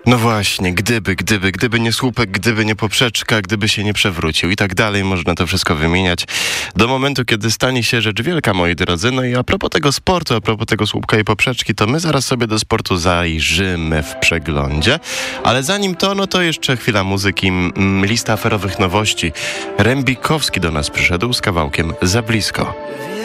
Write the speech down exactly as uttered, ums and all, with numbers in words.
No właśnie, gdyby, gdyby, gdyby nie słupek, gdyby nie poprzeczka, gdyby się nie przewrócił i tak dalej, można to wszystko wymieniać do momentu, kiedy stanie się rzecz wielka, moi drodzy. No i a propos tego sportu, a propos tego słupka i poprzeczki, to my zaraz sobie do sportu zajrzymy w przeglądzie, ale zanim to, no to jeszcze chwila muzyki, mm, lista aferowych nowości. Rembikowski do nas przyszedł z kawałkiem Za blisko.